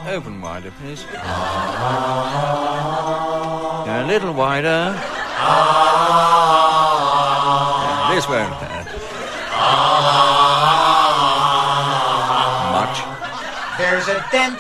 Open wider, please. A little wider. This won't hurt. Much. There's a dent